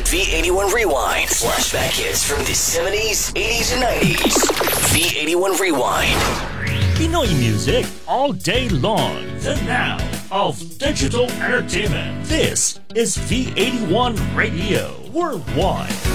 favorite V81 Rewind. Flashback hits from the 70s, 80s, and 90s. V81 Rewind. Pinoy music all day long. The now of digital entertainment. This is V81 Radio Worldwide.